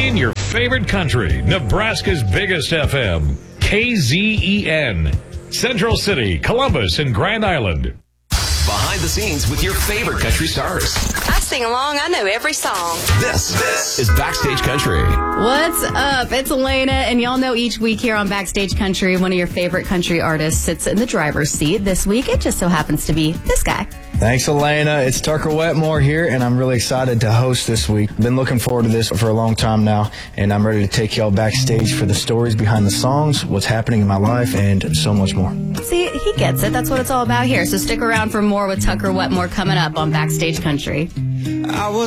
Playing your favorite country, Nebraska's biggest FM, KZEN. Central City, Columbus, and Grand Island. Behind the scenes with your favorite country stars. I sing along. I know every song. This is Backstage Country. What's up? It's Elena, and y'all know each week here on Backstage Country, one of your favorite country artists sits in the driver's seat. This week, it just so happens to be this guy. Thanks, Elena. It's Tucker Wetmore here, and I'm really excited to host this week. Been looking forward to this for a long time now, and I'm ready to take y'all backstage for the stories behind the songs, what's happening in my life, and so much more. See, he gets it. That's what it's all about here. So stick around for more with Tucker Wetmore coming up on Backstage Country. I was